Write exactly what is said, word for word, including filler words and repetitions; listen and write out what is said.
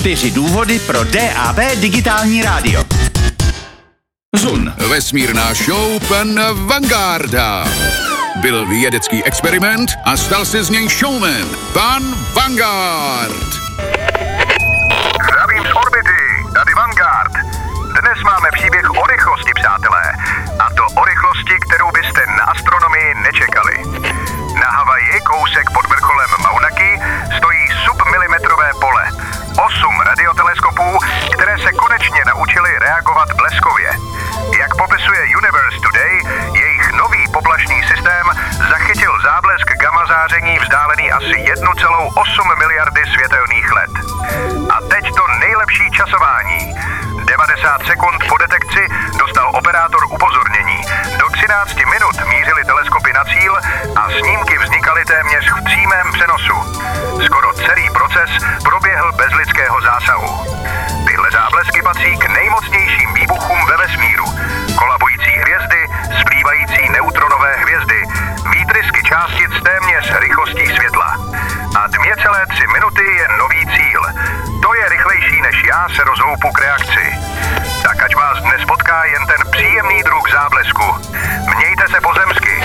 Čtyři důvody pro D A B digitální rádio. Zun. Vesmírná show pan Vangarda. Byl vědecký experiment a stal se z něj showman. Pan Vanguard. Zdravím z orbity, tady Vanguard. Dnes máme příběh o rychlosti, přátelé. A to o rychlosti, kterou byste na astronomii nečekali. Na Havaji, kousek pod vrcholem Mauna Kea, stojí submilimetrové pole. Osm radioteleskopů, které se konečně naučily reagovat bleskově. Jak popisuje Universe Today, jejich nový poplašný systém zachytil záblesk gamma záření vzdálený asi jedna celá osm miliardy světelných let. A teď to nejlepší časování. devadesát sekund po detekci dostal operátor upozornění. Do třináct minut mířily teleskopy na cíl a snímky vznikaly téměř v přímém přenosu. Skoro celý proces proběhl bez lidského zásahu. Tyhle záblesky patří k nejmocnějším výbuchům ve vesmíru. Kolabující hvězdy, splývající neutronové hvězdy, výtrysky částic téměř rychlostí světla. A dvě celé tři minuty je nový cíl. To je rychlejší než já se rozhoupu k reakci. Tak ať vás dnes potká jen ten příjemný druh záblesku. Mějte se pozemsky